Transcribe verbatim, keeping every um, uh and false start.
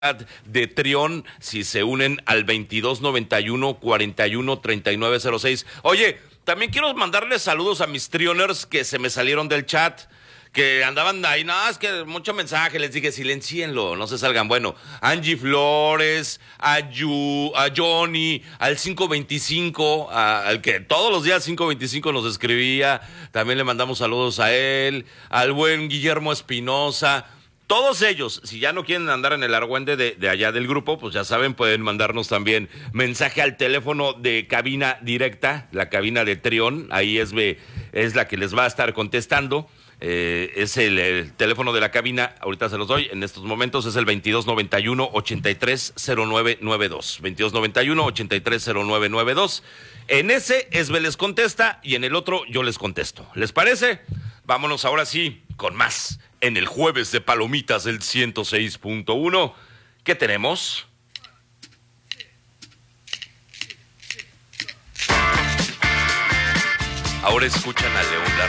de Trión si se unen al veintidós noventa y uno cuarenta y uno treinta y nueve cero seis. Oye, también quiero mandarles saludos a mis Trioners que se me salieron del chat, que andaban ahí, no, es que mucho mensaje, les dije, silencienlo, no se salgan. Bueno, Angie Flores, a, Yu, a Johnny, al cinco veinticinco, a, al que todos los días cinco veinticinco nos escribía, también le mandamos saludos a él, al buen Guillermo Espinosa. Todos ellos, si ya no quieren andar en el argüende de, de allá del grupo, pues ya saben, pueden mandarnos también mensaje al teléfono de cabina directa, la cabina de Trión, ahí es, es la que les va a estar contestando. Eh, es el, el teléfono de la cabina, ahorita se los doy, en estos momentos es el veintidós noventa y uno ochenta y tres cero nueve noventa y dos, veintidós noventa y uno ochenta y tres cero nueve noventa y dos. En ese Esbe les contesta y en el otro yo les contesto. ¿Les parece? Vámonos ahora sí con más en el Jueves de Palomitas del ciento seis punto uno. ¿Qué tenemos? Ahora escuchan a León Larrea.